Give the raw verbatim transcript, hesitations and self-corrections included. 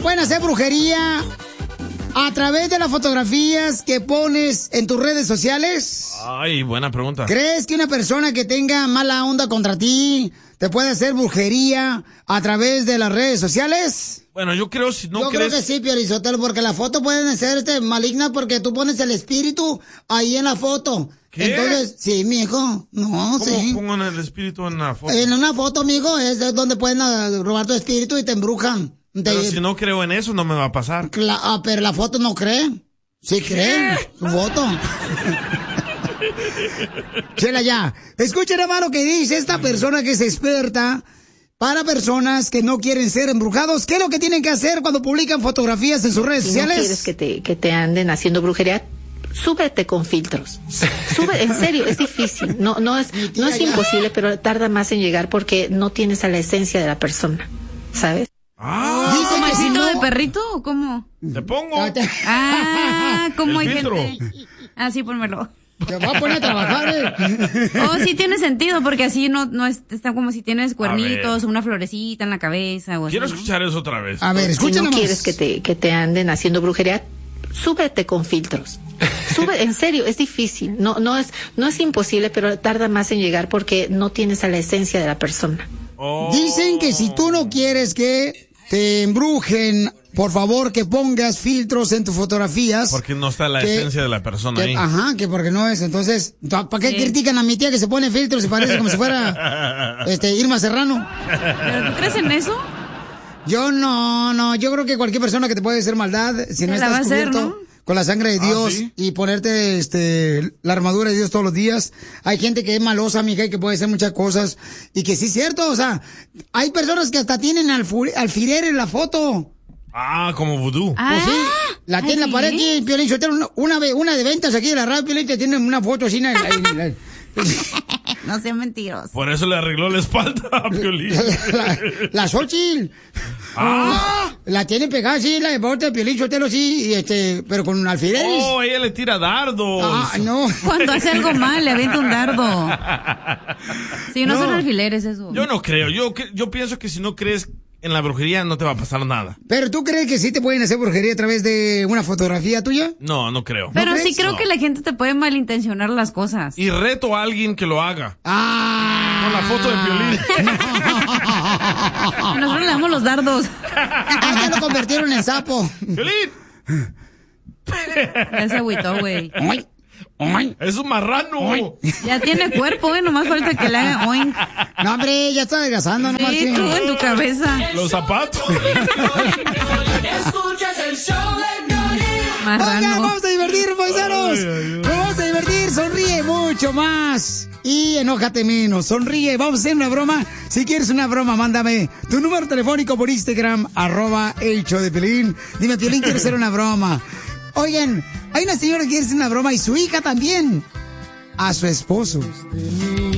pueden hacer brujería a través de las fotografías que pones en tus redes sociales? Ay, buena pregunta. ¿Crees que una persona que tenga mala onda contra ti te puede hacer brujería a través de las redes sociales? Bueno, yo creo si no Yo crees... creo que sí, Piolizotelo, porque las fotos pueden ser este, malignas porque tú pones el espíritu ahí en la foto. ¿Qué? Entonces, sí, mijo, no, ¿Cómo sí. pongo el espíritu en la foto? En una foto, mijo, es donde pueden uh, robar tu espíritu y te embrujan. Pero Te... si no creo en eso, no me va a pasar. Cla- ah, pero la foto no cree. Sí cree, su foto. Chela, ya. Escuchen, hermano, lo que dice esta persona que es experta para personas que no quieren ser embrujados. ¿Qué es lo que tienen que hacer cuando publican fotografías en sus redes Si sociales? no quieres que te, que te anden haciendo brujería, súbete con filtros. Sube, en serio, es difícil. No, no es, no es imposible, pero tarda más en llegar porque no tienes a la esencia de la persona, ¿sabes? Ah, ¿Como que el si filtro no- de perrito o cómo? Te pongo. Ah, ¿cómo El hay filtro. gente? Ah, sí, pónmelo. Te va a poner a trabajar, ¿eh? Oh, sí tiene sentido, porque así no, no es, está como si tienes cuernitos, ver. una florecita en la cabeza o así, Quiero ¿no? escuchar eso otra vez. A ver, Si escucha no nomás. quieres que te, que te anden haciendo brujería, súbete con filtros. Sube, en serio, es difícil. No, no es, no es imposible, pero tarda más en llegar porque no tienes a la esencia de la persona. Oh. Dicen que si tú no quieres que te embrujen, por favor que pongas filtros en tus fotografías. Porque no está la que- esencia de la persona que- ahí. Ajá, que porque no es. Entonces, ¿para qué Sí. critican a mi tía que se pone filtros y parece como si fuera este Irma Serrano? ¿Pero tú crees en eso? Yo no, no, yo creo que cualquier persona que te puede hacer maldad, si no Te la estás va a hacer, cubierto ¿no? con la sangre de Ah, Dios ¿sí? y ponerte este la armadura de Dios todos los días, hay gente que es malosa, mija, y que puede hacer muchas cosas y que sí es cierto, o sea, hay personas que hasta tienen alfu- alfiler en la foto. Ah, como vudú. Ah, Pues sí, la tiene en la pared aquí, Piolín Sotelo, una, una, ve- una de ventas aquí de la radio, Piolín, te tiene una foto así. en la- en la- no sean mentirosos. Por eso le arregló la espalda a Piolín. La, la, la Xochitl. Ah. La tiene pegada así, la de bote de Piolín Sotelo, sí, y este, pero con alfileres. Oh, ella le tira dardos. Ah, no. Cuando hace algo mal, le avienta un dardo. Sí, no, No. son alfileres eso. Yo no creo. Yo, cre- yo pienso que si no crees en la brujería, no te va a pasar nada. Pero ¿tú crees que sí te pueden hacer brujería a través de una fotografía tuya? No, no creo. Pero ¿No sí crees? creo No. que la gente te puede malintencionar las cosas. Y reto a alguien que lo haga. Ah. Con la foto de Piolín. Nosotros le damos los dardos. Ah, ya lo convirtieron en sapo. ¡Piolín! Ya se agüitó, güey. Ay, ay. ¡Es un marrano! Ya tiene cuerpo, ¿eh? Nomás falta que le haga oink. No, hombre, ya está adelgazando, no Sí, marchen. tú en tu cabeza. Los zapatos. Escuchas el show de Piolín. Oigan, Marrano. vamos a divertir, paisanos. Ay, ay, ay. Nos vamos a divertir, sonríe mucho más y enójate menos. Sonríe, vamos a hacer una broma. Si quieres una broma, mándame tu número telefónico por Instagram, arroba el show de Piolín. Dime, Piolín, quiero hacer una broma. Oigan, hay una señora que quiere hacer una broma y su hija también. A su esposo.